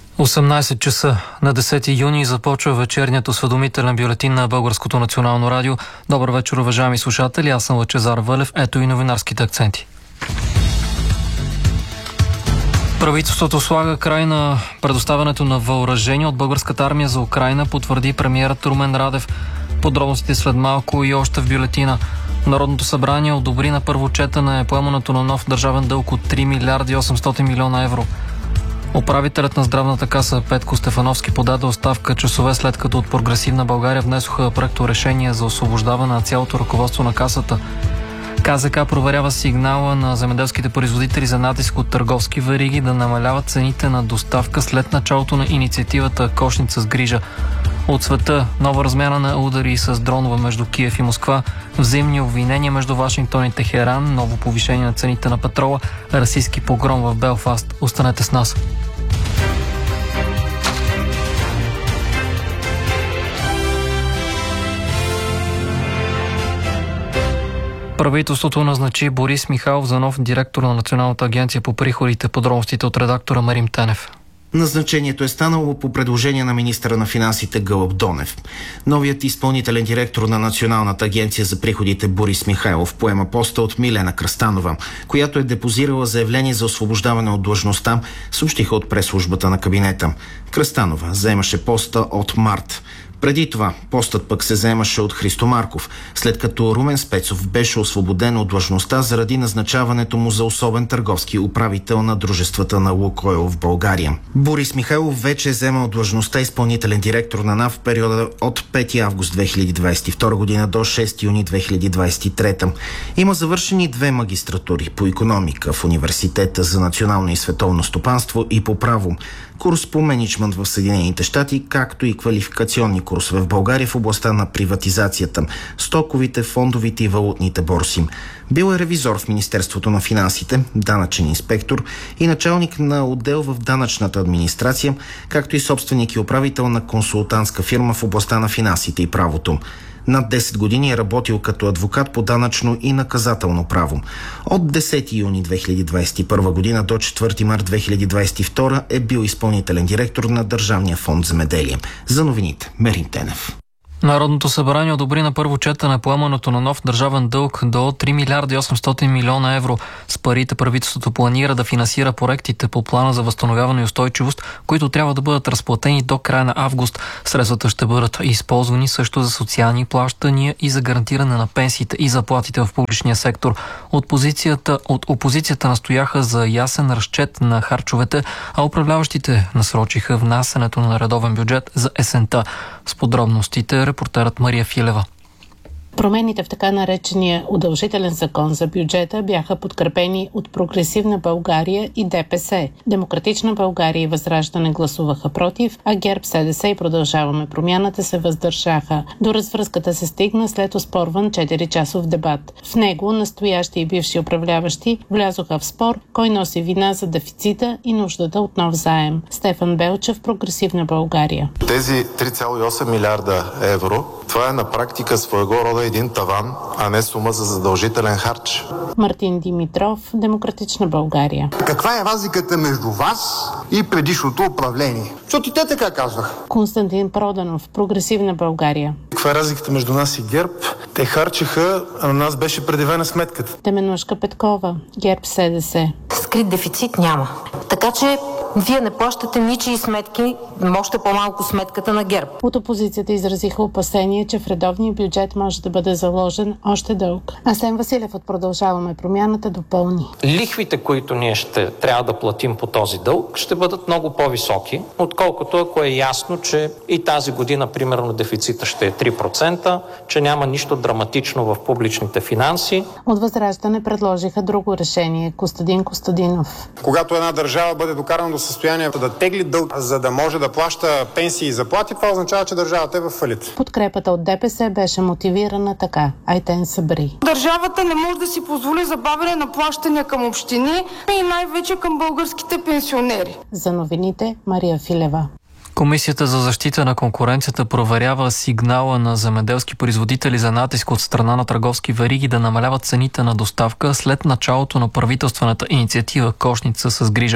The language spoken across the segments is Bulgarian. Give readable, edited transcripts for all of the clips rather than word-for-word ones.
18 часа на 10 юни започва вечерният осведомителен бюлетин на Българското национално радио. Добър вечер, уважаеми слушатели. Аз съм Лъчезар Вълев. Ето и новинарските акценти. Правителството слага край на предоставянето на въоръжение от българската армия за Украйна, потвърди премиерът Румен Радев. Подробностите след малко и още в бюлетина. Народното събрание одобри на първо четене поемането на нов държавен дълг от 3 милиарди 800 милиона евро. Управителят на здравната каса Петко Стефановски подаде оставка часове след като от Прогресивна България внесоха проекторешение за освобождаване на цялото ръководство на касата. КЗК проверява сигнала на земеделските производители за натиск от търговски вериги да намаляват цените на доставка след началото на инициативата Кошница с грижа. От света нова размяна на удари с дронове между Киев и Москва, взаимни обвинения между Вашингтон и Техеран, ново повишение на цените на петрола, расистски погром в Белфаст. Останете с нас. Правителството назначи Борис Михайлов за нов директор на Националната агенция по приходите. Подробностите от редактора Марим Тенев. Назначението е станало по предложение на министъра на финансите Гълъб Донев. Новият изпълнителен директор на Националната агенция за приходите Борис Михайлов поема поста от Милена Кръстанова, която е депозирала заявление за освобождаване от длъжността, съобщиха от пресслужбата на кабинета. Кръстанова заемаше поста от март. Преди това постът пък се заемаше от Христо Марков, след като Румен Спецов беше освободен от длъжността заради назначаването му за особен търговски управител на дружествата на Лукойл в България. Борис Михайлов вече е заемал длъжността изпълнителен директор на НАП в периода от 5 август 2022 година до 6 юни 2023. Има завършени 2 магистратури по икономика в Университета за национално и световно стопанство и по право, курс по мениджмънт в Съединените щати, както и квалификационни курсове в България в областта на приватизацията, стоковите, фондовите и валутните борси. Бил е ревизор в Министерството на финансите, данъчен инспектор и началник на отдел в данъчната администрация, както и собственик и управител на консултантска фирма в областта на финансите и правото. Над 10 години е работил като адвокат по данъчно и наказателно право. От 10 юни 2021 година до 4 март 2022 е бил изпълнителен директор на Държавния фонд земеделие. За новините, Мерин Тенев. Народното събрание одобри на първо четене поемането на нов държавен дълг до 3 милиарди 800 милиона евро. С парите правителството планира да финансира проектите по плана за възстановяване и устойчивост, които трябва да бъдат разплатени до края на август. Средствата ще бъдат използвани също за социални плащания и за гарантиране на пенсиите и заплатите в публичния сектор. От опозицията настояха за ясен разчет на харчовете, а управляващите насрочиха внасянето на редовен бюджет за есента. С подробностите репортерът Мария Филева. Промените в така наречения удължителен закон за бюджета бяха подкрепени от Прогресивна България и ДПС. Демократична България и Възраждане гласуваха против, а ГЕРБ, СДС и Продължаваме промяната се въздържаха. До развръзката се стигна след оспорван 4-часов дебат. В него настоящи и бивши управляващи влязоха в спор кой носи вина за дефицита и нуждата от нов заем. Стефан Белчев, Прогресивна България. Тези 3,8 милиарда евро, това е на практика своего рода един таван, а не сума за задължителен харч. Мартин Димитров, Демократична България. Каква е разликата между вас и предишното управление? Защото те така казваха. Константин Проданов, Прогресивна България. Каква е разликата между нас и ГЕРБ? Те харчиха, а на нас беше предявена сметката. Теменушка Петкова, ГЕРБ, СДС. Скрит дефицит няма. Така че вие не плащате ничии сметки, още по-малко сметката на ГЕРБ. От опозицията изразиха опасение, че в редовния бюджет може да бъде заложен още дълг. Асен Василев от Продължаваме промяната допълни. Лихвите, които ние ще трябва да платим по този дълг, ще бъдат много по-високи, отколкото ако е ясно, че и тази година, примерно, дефицита ще е 3%, че няма нищо драматично в публичните финанси. От Възраждане предложиха друго решение. Костадин Костадинов. Когато една държава бъде докарана до състояние да тегли дълг, за да може да плаща пенсии и заплати, това означава, че държавата е в фалит. Подкрепата от ДПС беше мотивирана така. Айтен Сабри. Държавата не може да си позволи забавяне на плащания към общини и най-вече към българските пенсионери. За новините, Мария Филева. Комисията за защита на конкуренцията проверява сигнала на земеделски производители за натиск от страна на търговски вериги да намаляват цените на доставка след началото на правителствената инициатива Кошница с грижа.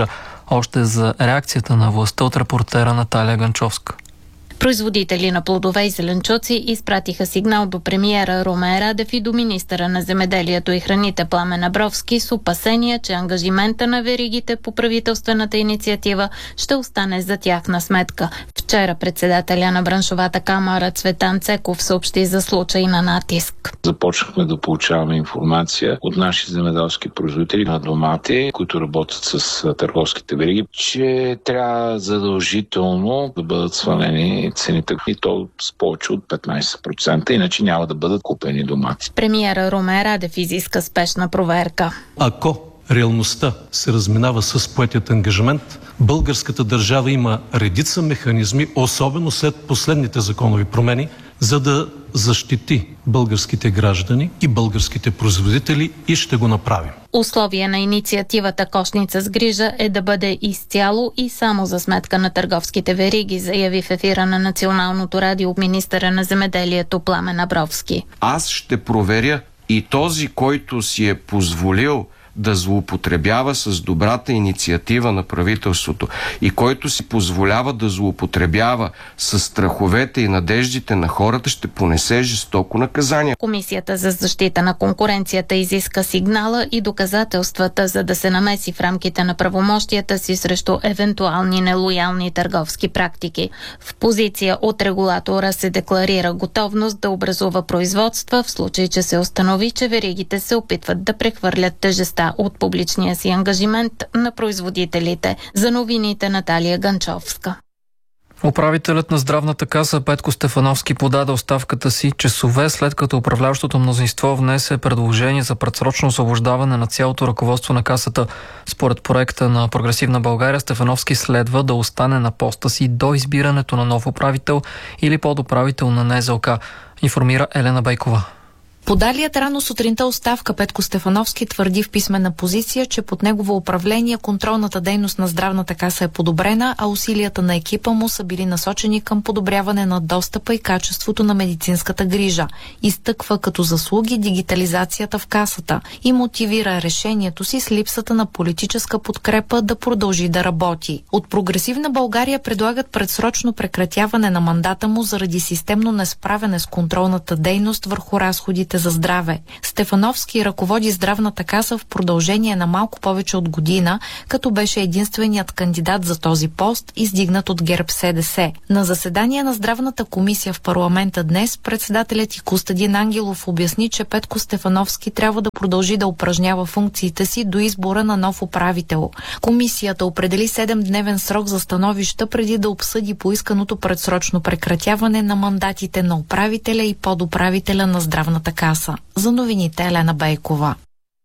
Още за реакцията на властта от репортера Наталия Ганчовска. Производители на плодове и зеленчуци изпратиха сигнал до премиера Румен Радев и до министъра на земеделието и храните Пламен Абровски с опасения, че ангажимента на веригите по правителствената инициатива ще остане за тяхна сметка. Вчера председателя на браншовата камара Цветан Цеков съобщи за случай на натиск. Започнахме да получаваме информация от наши земеделски производители на домати, които работят с търговските вериги, че трябва задължително да бъдат свалени цените и то с повече от 15%, иначе няма да бъдат купени домати. Премиера Румен Радев изиска спешна проверка. Ако реалността се разминава с поетият ангажимент, българската държава има редица механизми, особено след последните законови промени, за да защити българските граждани и българските производители и ще го направим. Условие на инициативата Кошница с грижа е да бъде изцяло и само за сметка на търговските вериги, заяви в ефира на Националното радио министъра на земеделието Пламен Абровски. Аз ще проверя и този, който си е позволил да злоупотребява с добрата инициатива на правителството и който си позволява да злоупотребява с страховете и надеждите на хората, ще понесе жестоко наказание. Комисията за защита на конкуренцията изиска сигнала и доказателствата, за да се намеси в рамките на правомощията си срещу евентуални нелоялни търговски практики. В позиция от регулатора се декларира готовност да образува производства в случай, че се установи, че веригите се опитват да прехвърлят тежестта от публичния си ангажимент на производителите. За новините Наталия Ганчовска. Управителят на здравната каса Петко Стефановски подаде оставката си часове след като управляващото мнозинство внесе предложение за предсрочно освобождаване на цялото ръководство на касата. Според проекта на Прогресивна България, Стефановски следва да остане на поста си до избирането на нов управител или подуправител на НЗОК, информира Елена Бейкова. Подалият рано сутринта оставка Петко Стефановски твърди в писмена позиция, че под негово управление контролната дейност на здравната каса е подобрена, а усилията на екипа му са били насочени към подобряване на достъпа и качеството на медицинската грижа. Изтъква като заслуги дигитализацията в касата и мотивира решението си с липсата на политическа подкрепа да продължи да работи. От Прогресивна България предлагат предсрочно прекратяване на мандата му заради системно несправяне с контролната дейност върху разходите за здраве. Стефановски ръководи здравната каса в продължение на малко повече от година, като беше единственият кандидат за този пост, издигнат от ГЕРБ-СДС. На заседание на здравната комисия в парламента днес председателят и Костадин Ангелов обясни, че Петко Стефановски трябва да продължи да упражнява функциите си до избора на нов управител. Комисията определи 7-дневен срок за становища преди да обсъди поисканото предсрочно прекратяване на мандатите на управителя и подуправителя на здравната каса. За новините Елена Бейкова.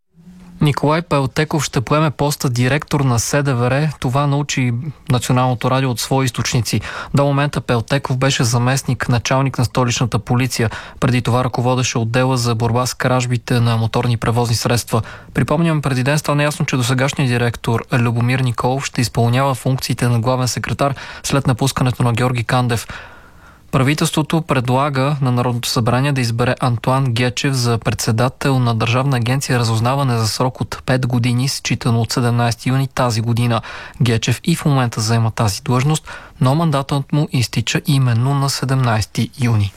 Николай Пелтеков ще поеме поста директор на СДВР. Това научи Националното радио от свои източници. До момента Пелтеков беше заместник, началник на столичната полиция. Преди това ръководеше отдела за борба с кражбите на моторни превозни средства. Припомням, преди ден стана ясно, че досегашният директор Любомир Николов ще изпълнява функциите на главен секретар след напускането на Георги Кандев. Правителството предлага на Народното събрание да избере Антоан Гечев за председател на Държавна агенция разузнаване за срок от 5 години, считано от 17 юни тази година. Гечев и в момента заема тази длъжност, но мандатът му изтича именно на 17 юни.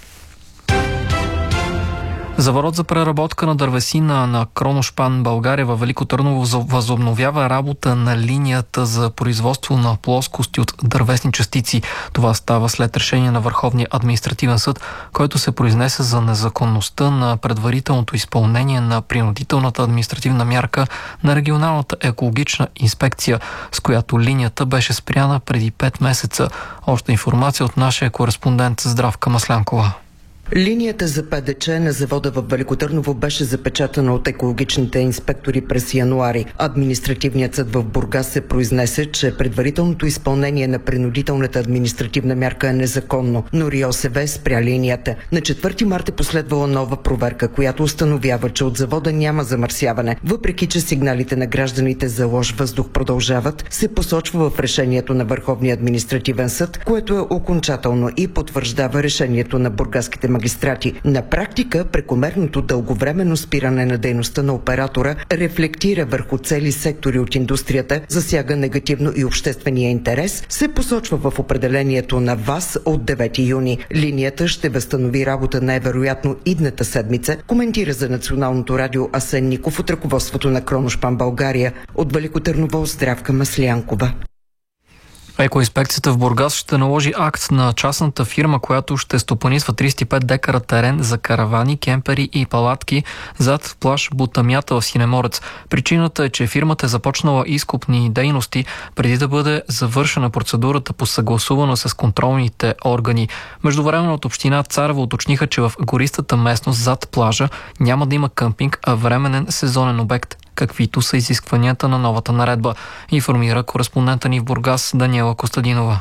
Завод за преработка на дървесина на Кроношпан България във Велико Търново възобновява работа на линията за производство на плоскости от дървесни частици. Това става след решение на Върховния административен съд, който се произнесе за незаконността на предварителното изпълнение на принудителната административна мярка на регионалната екологична инспекция, с която линията беше спряна преди 5 месеца. Още информация от нашия кореспондент Здравка Маслянкова. Линията за ПДЧ на завода в Велико Търново беше запечатана от екологичните инспектори през януари. Административният съд в Бургас се произнесе, че предварителното изпълнение на принудителната административна мярка е незаконно, но РИОСВ спря линията. На 4 марта е последвала нова проверка, която установява, че от завода няма замърсяване. Въпреки че сигналите на гражданите за лош въздух продължават, се посочва в решението на Върховния административен съд, което е окончателно и потвърждава решението на бургаските магистрати магистрати. На практика, прекомерното дълговременно спиране на дейността на оператора рефлектира върху цели сектори от индустрията, засяга негативно и обществения интерес, се посочва в определението на ВАС от 9 юни. Линията ще възстанови работа най-вероятно идната седмица, коментира за Националното радио Асен Ников от ръководството на Кроношпан България. От Велико Търново Здравка Маслянкова. Екоинспекцията в Бургас ще наложи акт на частната фирма, която ще стопанисва 35 декара терен за каравани, кемпери и палатки зад плаж Бутамята в Синеморец. Причината е, че фирмата е започнала изкопни дейности преди да бъде завършена процедурата по съгласувана с контролните органи. Междувременно от община Царево уточниха, че в гористата местност зад плажа няма да има къмпинг, а временен сезонен обект, каквито са изискванията на новата наредба, информира кореспондента ни в Бургас Даниела Костадинова.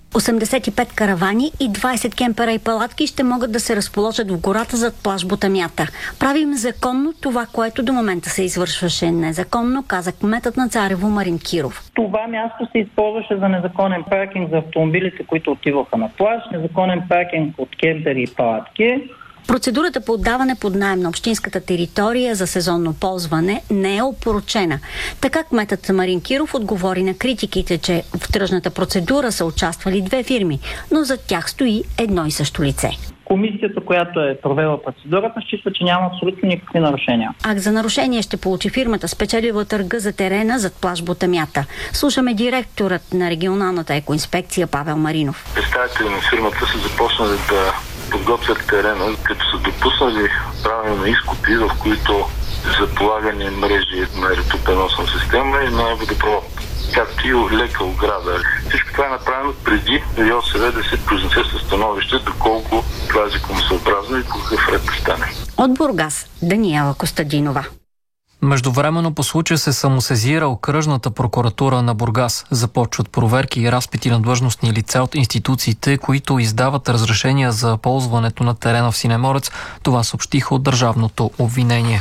85 каравани и 20 кемпера и палатки ще могат да се разположат в гората зад плаж Бутамята. Правим законно това, което до момента се извършваше незаконно, каза кметът на Царево Марин Киров. Това място се използваше за незаконен паркинг за автомобилите, които отиваха на плаж, незаконен паркинг от кемпери и палатки. Процедурата по отдаване под наем на общинската територия за сезонно ползване не е опорочена. Така кметът Марин Киров отговори на критиките, че в тръжната процедура са участвали две фирми, но зад тях стои едно и също лице. Комисията, която е провела процедурата, счита, че няма абсолютно никакви нарушения. Акт за нарушение ще получи фирмата, спечелила търга за терена зад плаж Бутамята. Слушаме директорът на регионалната екоинспекция Павел Маринов. Представители на фирмата са започнали да подготвят терена, като са допуснали правене на изкопи, в които за полагане мрежи на електропреносна система и на водопровод, както и лека ограда. Всичко това е направено преди РИОСВ да се произнесе със становище, доколко това е законосъобразно и по какъв ред да стане. От Бургас Даниела Костадинова. Междувременно по случая се самосезира окръжната прокуратура на Бургас. Започват проверки и разпити на длъжностни лица от институциите, които издават разрешения за ползването на терена в Синеморец. Това съобщиха от държавното обвинение.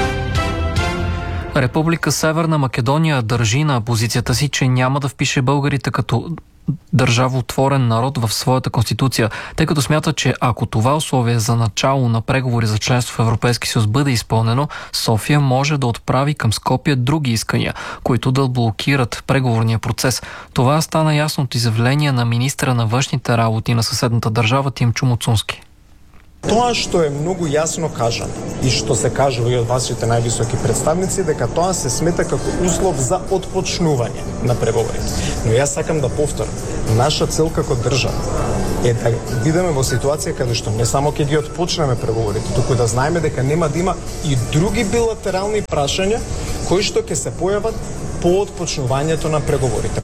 Република Северна Македония държи на позицията си, че няма да впише българите като държавотворен народ в своята конституция, тъй като смята, че ако това условие за начало на преговори за членство в Европейски съюз бъде изпълнено, София може да отправи към Скопие други искания, които да блокират преговорния процес. Това стана ясно от изявление на министра на външните работи на съседната държава Тимчо Муцунски. Тоа што е многу јасно кажано и што се кажува и од вашите највисоки представници, дека тоа се смета како услов за отпочнување на преговорите. Но јас сакам да повторам, наша цел како држава е да бидеме во ситуација каде што не само ќе ги отпочнеме преговорите, туку да знаеме дека нема да има и други билатерални прашања кои што ќе се појават по отпочнувањето на преговорите.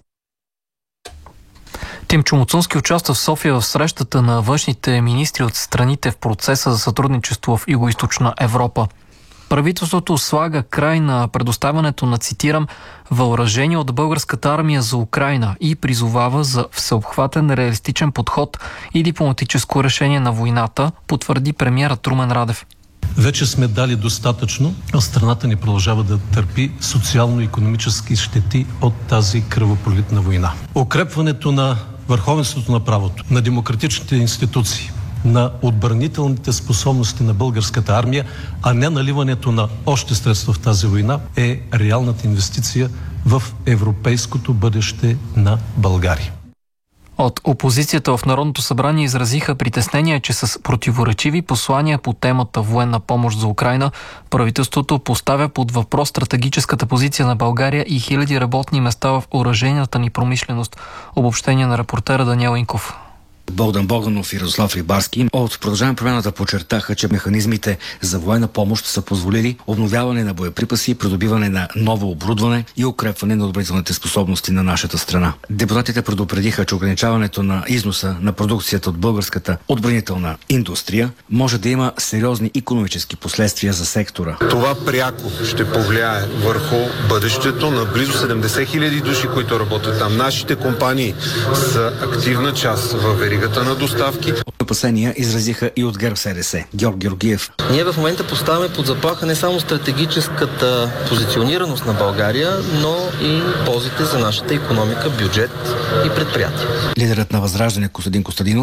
Тимчо Муцунски участва в София в срещата на външните министри от страните в процеса за сътрудничество в Югоизточна Европа. Правителството слага край на предоставянето на, цитирам, въоръжение от българската армия за Украйна и призовава за всеобхватен реалистичен подход и дипломатическо решение на войната, потвърди премиерът Румен Радев. Вече сме дали достатъчно, а страната ни продължава да търпи социално-икономически щети от тази кръвопролитна война. Укрепването на върховенството на правото, на демократичните институции, на отбранителните способности на българската армия, а не наливането на още средства в тази война, е реалната инвестиция в европейското бъдеще на България. От опозицията в Народното събрание изразиха притеснение, че с противоречиви послания по темата военна помощ за Украйна, правителството поставя под въпрос стратегическата позиция на България и хиляди работни места в оръжейната ни промишленост. Обобщение на репортера Даниел Инков. Богдан Богданов и Радослав Рибарски от Продължаваме промяната подчертаха, че механизмите за военна помощ са позволили обновяване на боеприпаси, придобиване на ново оборудване и укрепване на отбранителните способности на нашата страна. Депутатите предупредиха, че ограничаването на износа на продукцията от българската отбранителна индустрия може да има сериозни икономически последствия за сектора. Това пряко ще повлияе върху бъдещето на близо 70 хиляди души, които работят там. Нашите компании са активна част във веригата на доставки. Опасения изразиха и от ГЕРБ СДС. Георг Георгиев. Ние в момента поставяме под заплаха не само стратегическата позиционираност на България, но и ползите за нашата икономика, бюджет и предприятия. Лидерът на Възраждане Костадин Костадинов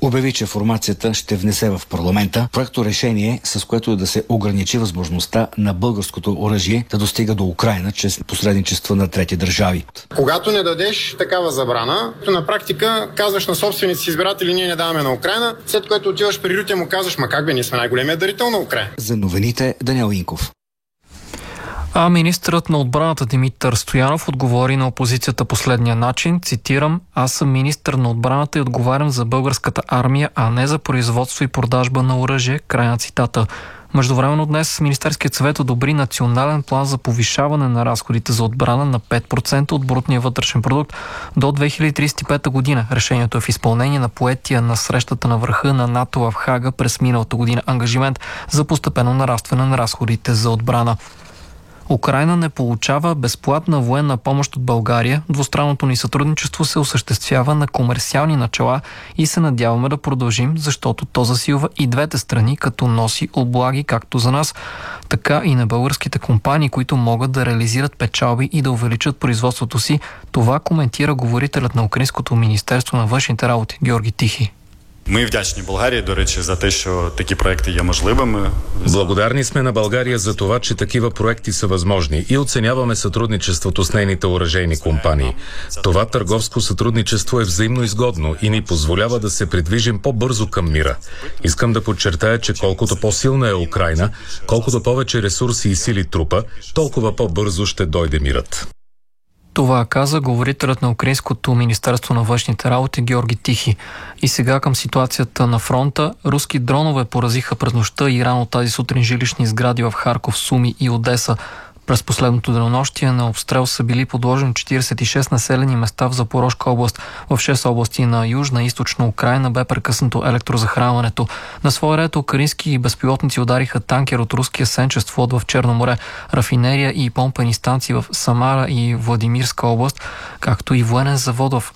обяви, че формацията ще внесе в парламента проекто решение, с което да се ограничи възможността на българското оръжие да достига до Украйна чрез посредничество на трети държави. Когато не дадеш такава забрана, то на практика казваш на собствените си избиратели, ние не даваме на Украйна, след което отиваш при Рютя му казваш, ма как бе, ние сме най-големият дарител на Украйна. За новините Даниел Инков. А министърът на отбраната Димитър Стоянов отговори на опозицията последния начин, цитирам: "Аз съм министър на отбраната и отговарям за българската армия, а не за производство и продажба на оръжие", край на цитата. Междувременно днес Министерският съвет одобри национален план за повишаване на разходите за отбрана на 5% от брутния вътрешен продукт до 2035 година. Решението е в изпълнение на поетия на срещата на върха на НАТО в Хага през миналата година ангажимент за постепенно нарастване на разходите за отбрана. Украйна не получава безплатна военна помощ от България. Двустранното ни сътрудничество се осъществява на комерциални начала и се надяваме да продължим, защото то засилва и двете страни, като носи облаги както за нас, така и на българските компании, които могат да реализират печалби и да увеличат производството си. Това коментира говорителят на Украинското министерство на външните работи Георги Тихий. Ми вдячні Болгарії, до речі, за те, що такі проекти є можливими. Благодарни сме на България за това, че такива проекти са възможни и оценяваме сътрудничеството с нейните оръжейни компании. Това търговско сътрудничество е взаимно изгодно и ни позволява да се придвижим по-бързо към мира. Искам да подчертая, че колкото по-силна е Украйна, колкото повече ресурси и сили трупа, толкова по-бързо ще дойде мирът. Това каза говорителят на Украинското министерство на външните работи Георги Тихий. И сега към ситуацията на фронта. Руски дронове поразиха през нощта и рано тази сутрин жилищни сгради в Харков, Суми и Одеса. През последното денонощие на обстрел са били подложени 46 населени места в Запорожка област. В 6 области на Южна и Източна Украйна бе прекъснато електрозахранването. На своя ред украински безпилотници удариха танкер от руския Сенчест флот в Черно море, рафинерия и помпени станции в Самара и Владимирска област, както и военен завод в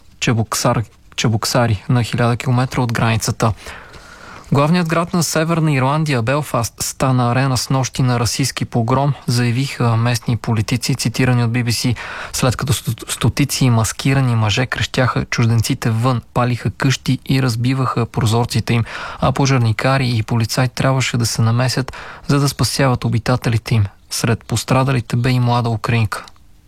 Чебоксари на 1000 км от границата. Главният град на Северна Ирландия, Белфаст, стана арена с нощи на расистски погром, заявиха местни политици, цитирани от BBC, след като стотици маскирани мъже крещяха чужденците вън, палиха къщи и разбиваха прозорците им, а пожарникари и полицаи трябваше да се намесят, за да спасяват обитателите им. Сред пострадалите бе и млада украинка.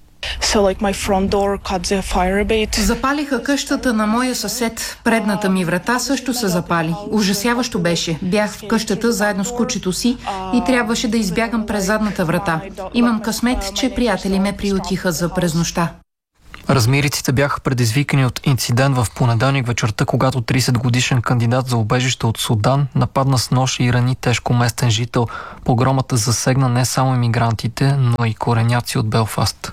Запалиха къщата на моя съсед. Предната ми врата също се запали. Ужасяващо беше. Бях в къщата заедно с кучето си и трябваше да избягам през задната врата. Имам късмет, че приятели ме приютиха за през нощта. Размериците бяха предизвикани от инцидент в понеделник вечерта, когато 30-годишен кандидат за убежище от Судан нападна с нож и рани тежко местен жител. Погромата засегна не само имигрантите, но и кореняци от Белфаст.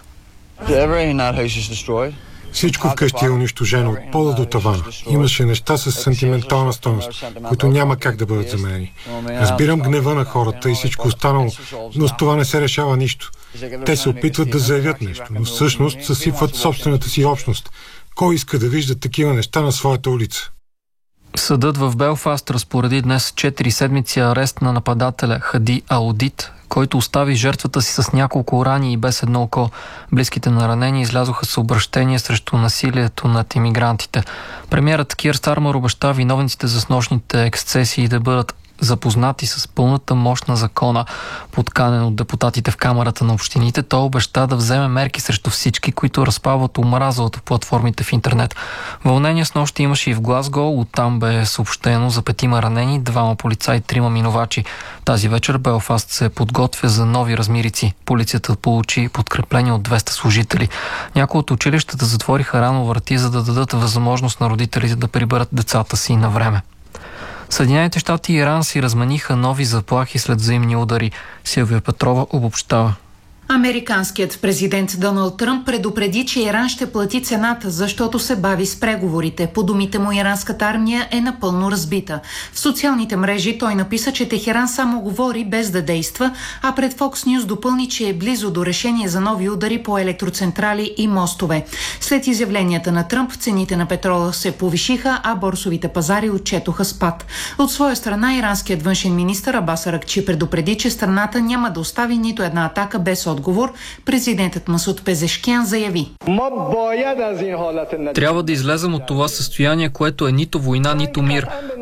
Всичко вкъщи е унищожено от пода до тавана. Имаше неща с сантиментална стойност, които няма как да бъдат заменени. Разбирам гнева на хората и всичко останало, но с това не се решава нищо. Те се опитват да заявят нещо, но всъщност съсипват собствената си общност. Кой иска да вижда такива неща на своята улица? Съдът в Белфаст разпореди днес 4 седмици арест на нападателя Хади Аудит, който остави жертвата си с няколко рани и без едно око. Близките на ранени излязоха с обръщение срещу насилието над имигрантите. Премиерът Кир Стармер обеща виновниците за снощните ексцесии да бъдат запознати с пълната мощ на закона. Подканен от депутатите в Камарата на общините, той обеща да вземе мерки срещу всички, които разпалват омраза от платформите в интернет. Вълнение с нощи имаше и в Глазго. Оттам бе съобщено за 5 ранени, 2 полицаи, 3 минувачи. Тази вечер Белфаст се подготвя за нови размирици. Полицията получи подкрепление от 200 служители. Някои от училищата затвориха рано врати, за да дадат възможност на родителите да приберат децата си на време. Съединените щати и Иран си размениха нови заплахи след взаимни удари. Силвия Петрова обобщава. Американският президент Доналд Тръмп предупреди, че Иран ще плати цената, защото се бави с преговорите. По думите му, иранската армия е напълно разбита. В социалните мрежи той написа, че Техеран само говори без да действа, а пред Fox News допълни, че е близо до решение за нови удари по електроцентрали и мостове. След изявленията на Тръмп, цените на петрола се повишиха, а борсовите пазари отчетоха спад. От своя страна, иранският външен министър Абас Аракчи предупреди, че страната няма да остави нито една атака без отговор. Президентът Масуд Пезешкиан заяви: трябва да излезем от това състояние, което е нито война, нито мир.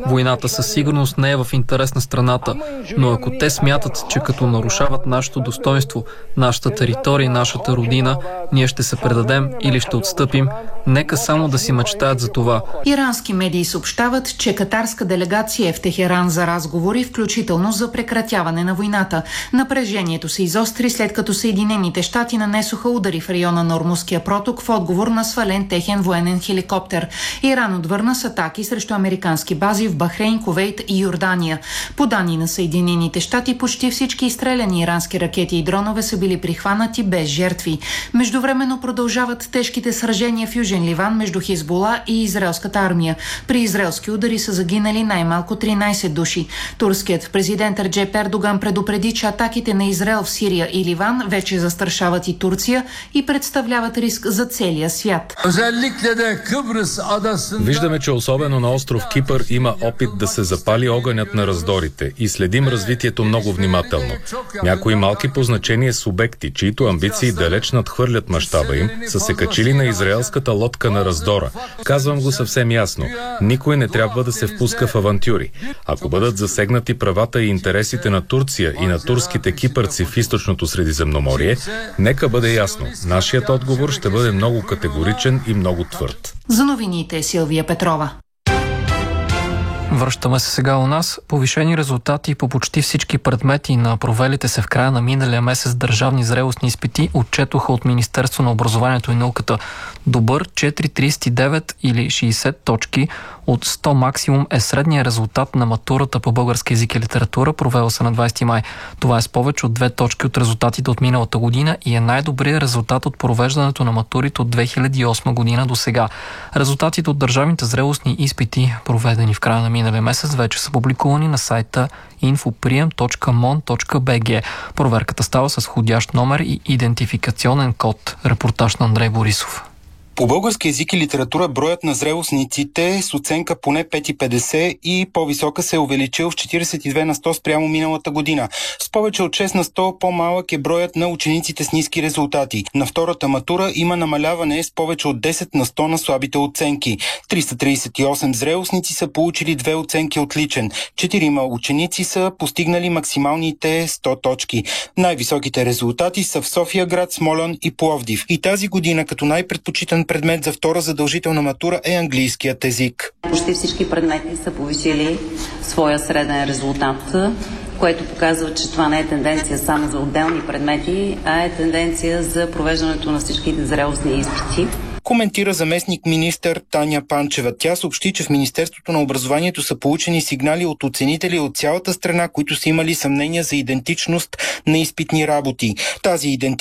Войната със сигурност не е в интерес на страната, но ако те смятат, че като нарушават нашето достоинство, нашата територия и нашата родина, ние ще се предадем или ще отстъпим, нека само да си мечтаят за това. Ирански медии съобщават, че катарска делегация е в Техеран за разговори, включително за прекратяване на войната. Напрежението се изостри, след като Съединените щати нанесоха удари в района на Ормузския проток в отговор на свален техен военен хеликоптер. Иран отвърна с атаки срещу американски бази в Бахрейн, Кувейт и Йордания. По данни на Съединените щати, почти всички изстреляни ирански ракети и дронове са били прихванати без жертви. Междувременно продължават тежките сражения в Южен Ливан между Хизбула и израелската армия. При израелски удари са загинали най-малко 13 души. Турският президент Реджеп Ердоган предупреди, че атаките на Израел в Сирия и Ливан вече застрашават и Турция и представляват риск за целия свят. Виждаме, че особено на остров Кипър има опит да се запали огънят на раздорите и следим развитието много внимателно. Някои малки по значение субекти, чието амбиции далеч надхвърлят мащаба им, са се качили на израелската лодка на раздора. Казвам го съвсем ясно. Никой не трябва да се впуска в авантюри. Ако бъдат засегнати правата и интересите на Турция и на турските кипърци в източното Средиземноморие, нека бъде ясно. Нашият отговор ще бъде много категоричен и много твърд. За новините Силвия Петрова. Връщаме се сега у нас. Повишени резултати по почти всички предмети на провелите се в края на миналия месец държавни зрелостни изпити отчетоха от Министерство на образованието и науката. Добър 4,39 или 60 точки от 100 максимум е средният резултат на матурата по български език и литература, провела се на 20 май. Това е с повече от 2 точки от резултатите от миналата година и е най-добрият резултат от провеждането на матурите от 2008 година до сега. Резултатите от държавните зрелостни изпити, проведени в края на миналия месец, вече са публикувани на сайта infopriем.mon.bg. Проверката става с входящ номер и идентификационен код. Репортаж на Андрей Борисов. По български език и литература броят на зрелостниците с оценка поне 5,50 и по-висока се е увеличил с 42 на 100 спрямо миналата година. С повече от 6 на 100 по-малък е броят на учениците с ниски резултати. На втората матура има намаляване с повече от 10 на 100 на слабите оценки. 338 зрелостници са получили 2 оценки отличен. 4 ученици са постигнали максималните 100 точки. Най-високите резултати са в София град, Смолян и Пловдив. И тази година като най-предпочитан предмет за втора задължителна матура е английският език. Почти всички предмети са повишили своя среден резултат, което показва, че това не е тенденция само за отделни предмети, а е тенденция за провеждането на всичките зрелостни изпити. Коментира заместник министър Таня Панчева. Тя съобщи, че в Министерството на образованието са получени сигнали от оценители от цялата страна, които са имали съмнения за идентичност на изпитни работи. Тази идентичност